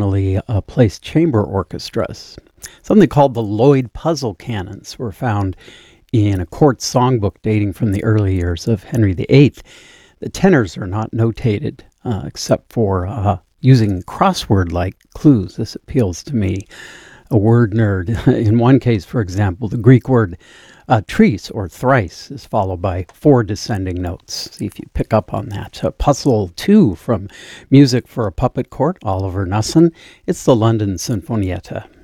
traditionally placed chamber orchestras. Something called the Lloyd puzzle canons were found in a court songbook dating from the early years of Henry VIII. The tenors are not notated except for using crossword-like clues. This appeals to me, a word nerd. In one case, for example, the Greek word tris, or thrice, is followed by 4 descending notes. See if you pick up on that. Puzzle 2 from Music for a Puppet Court, Oliver Knussen. It's the London Sinfonietta.